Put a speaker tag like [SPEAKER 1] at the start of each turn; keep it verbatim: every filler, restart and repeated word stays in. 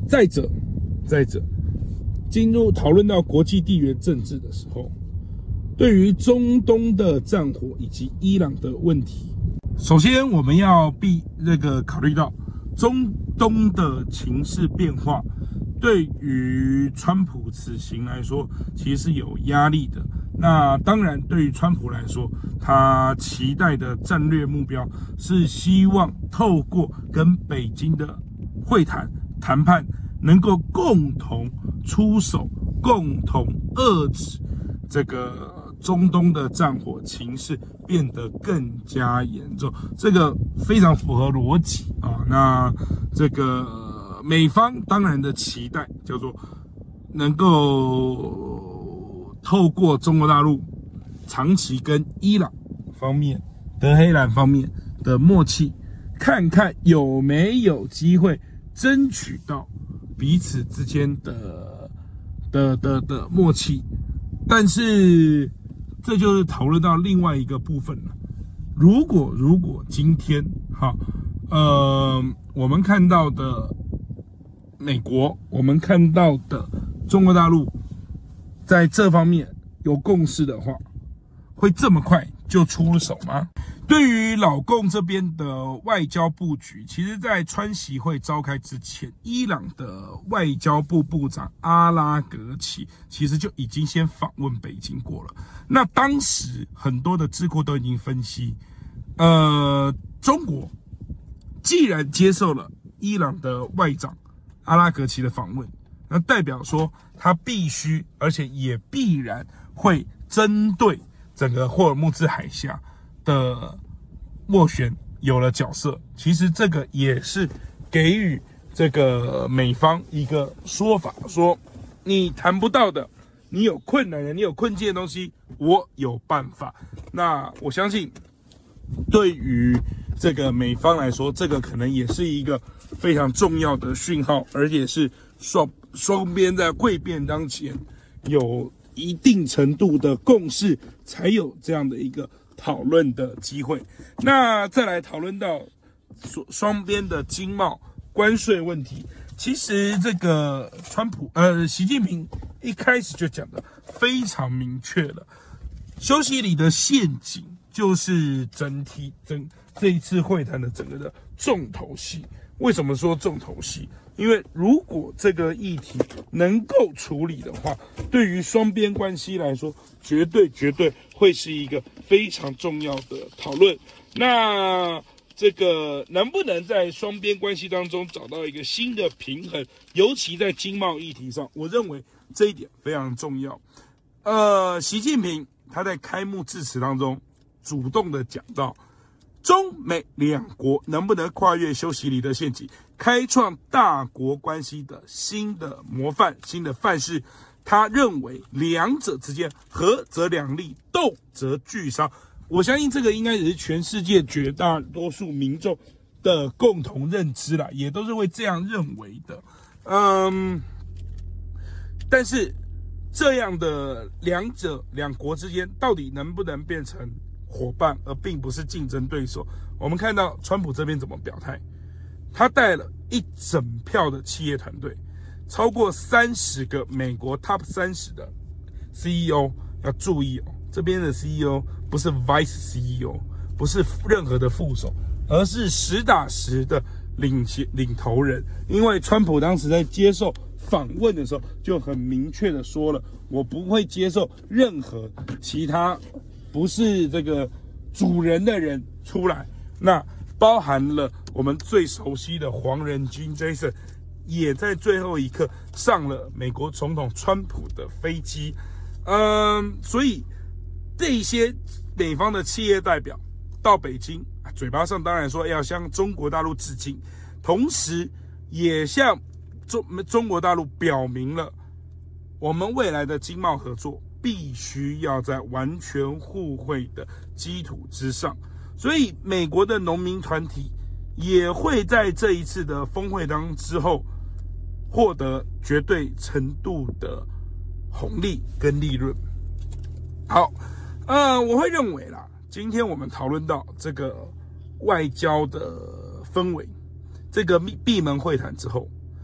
[SPEAKER 1] 再者，再者，进入讨论到国际地缘政治的时候，对于中东的战火以及伊朗的问题，首先我们要必那个考虑到中东的情势变化，对于川普此行来说，其实是有压力的。那当然，对于川普来说，他期待的战略目标是希望透过跟北京的会谈谈判，能够共同出手，共同遏制这个中东的战火情势变得更加严重，这个非常符合逻辑啊。那这个美方当然的期待叫做能够透过中国大陆长期跟伊朗方面、德黑兰方面的默契，看看有没有机会争取到彼此之间的的的的默契。但是这就是讨论到另外一个部分了。如果如果今天哈呃我们看到的美国，我们看到的中国大陆在这方面有共识的话，会这么快就出手吗？对于老共这边的外交布局，其实在川习会召开之前，伊朗的外交部部长阿拉格齐其实就已经先访问北京过了。那当时很多的智库都已经分析，呃，中国既然接受了伊朗的外长阿拉格齐的访问，那代表说他必须，而且也必然会针对整个霍尔木兹海峡的斡旋有了角色。其实这个也是给予这个美方一个说法，说你谈不到的，你有困难的，你有困境的东西，我有办法。那我相信对于这个美方来说，这个可能也是一个非常重要的讯号，而且是双双边在会面当前有一定程度的共识，才有这样的一个讨论的机会。那再来讨论到双边的经贸关税问题，其实这个川普呃习近平一开始就讲的非常明确了，休息里的陷阱就是整体整这一次会谈的整个的重头戏。为什么说重头戏？因为如果这个议题能够处理的话，对于双边关系来说，绝对绝对会是一个非常重要的讨论。那这个能不能在双边关系当中找到一个新的平衡，尤其在经贸议题上，我认为这一点非常重要。呃，习近平他在开幕致辞当中主动的讲到，中美两国能不能跨越修习里的陷阱，开创大国关系的新的模范、新的范式。他认为两者之间合则两利，斗则俱伤。我相信这个应该也是全世界绝大多数民众的共同认知啦，也都是会这样认为的。嗯，但是这样的两者两国之间到底能不能变成伙伴，而并不是竞争对手？我们看到川普这边怎么表态，他带了一整票的企业团队，超过三十个美国 Top 三十的 C E O， 要注意哦，这边的 C E O 不是 Vice C E O， 不是任何的副手，而是实打实的领领头人。因为川普当时在接受访问的时候就很明确的说了，我不会接受任何其他不是这个主人的人出来。那包含了我们最熟悉的黄仁勋 Jason， 也在最后一刻上了美国总统川普的飞机。嗯，所以这些美方的企业代表到北京，嘴巴上当然说要向中国大陆致敬，同时也向中中国大陆表明了我们未来的经贸合作必须要在完全互惠的基础之上。所以美国的农民团体也会在这一次的峰会当之后获得绝对程度的红利跟利润。好，呃，我会认为啦，今天我们讨论到这个外交的氛围，这个闭门会谈之后，